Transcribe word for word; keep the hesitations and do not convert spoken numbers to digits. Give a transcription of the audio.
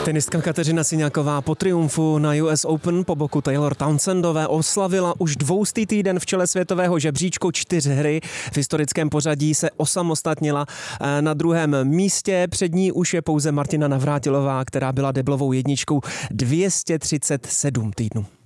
Tenistka Kateřina Siňáková po triumfu na U S Open po boku Taylor Townsendové oslavila už dvoustý týden v čele světového žebříčku, čtyř hry. V historickém pořadí se osamostatnila na druhém místě. Před ní už je pouze Martina Navrátilová, která byla deblovou jedničkou dvě stě třicet sedm týdnů.